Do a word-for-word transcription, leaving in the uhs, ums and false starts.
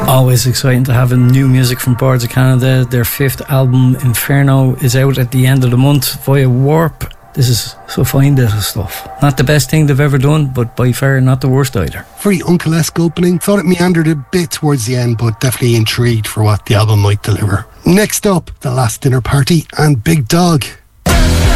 Always exciting to have new music from Boards of Canada. Their fifth album, Inferno, is out at the end of the month via Warp. This is so fine bit of stuff. Not the best thing they've ever done, but by far not the worst either. Very Uncle-esque opening. Thought it meandered a bit towards the end, but definitely intrigued for what the album might deliver. Next up, The Last Dinner Party and Big Dog.